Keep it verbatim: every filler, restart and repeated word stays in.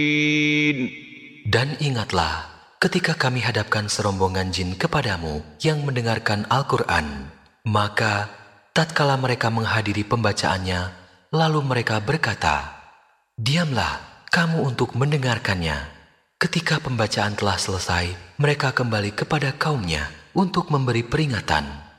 Dan ingatlah ketika kami hadapkan serombongan jin kepadamu yang mendengarkan Al-Quran, maka tatkala mereka menghadiri pembacaannya, lalu mereka berkata, "Diamlah kamu untuk mendengarkannya." Ketika pembacaan telah selesai, mereka kembali kepada kaumnya untuk memberi peringatan.